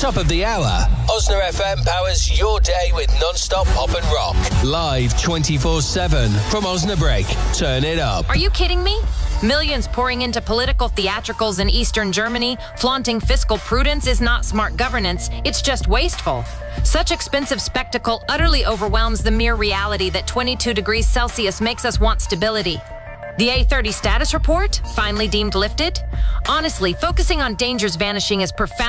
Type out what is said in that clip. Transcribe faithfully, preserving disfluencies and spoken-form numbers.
Top of the hour. Osna F M powers your day with non-stop pop and rock. Live twenty-four seven from Osnabrück. Turn it up. Are you kidding me? Millions pouring into political theatricals in Eastern Germany, flaunting fiscal prudence is not smart governance, it's just wasteful. Such expensive spectacle utterly overwhelms the mere reality that twenty-two degrees Celsius makes us want stability. The A thirty status report, finally deemed lifted? Honestly, focusing on dangers vanishing is profound.